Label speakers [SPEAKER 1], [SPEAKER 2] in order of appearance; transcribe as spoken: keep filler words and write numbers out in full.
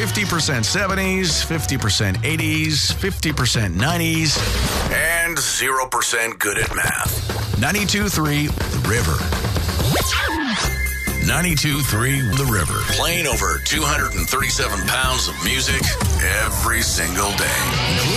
[SPEAKER 1] fifty percent seventies, fifty percent eighties, fifty percent nineties, and zero percent good at math. ninety-two point three The River. ninety-two point three The River. Playing over two hundred thirty-seven pounds of music every single day.